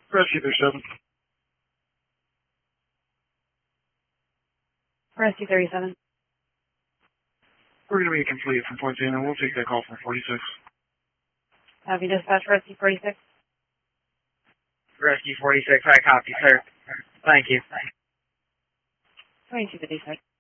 Rescue 37. Rescue 37. We're going to be complete from point C, and we'll take that call from 46. Have you dispatched Rescue 46? Rescue 46, I copy, sir. Thank you. 2256.